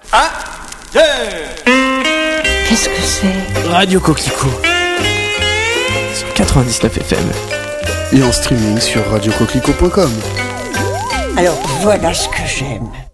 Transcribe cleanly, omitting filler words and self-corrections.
1, 2. Qu'est-ce que c'est ? Radio Coquelicot sur 99 FM et en streaming sur radiocoquelicot.com. Alors voilà ce que j'aime.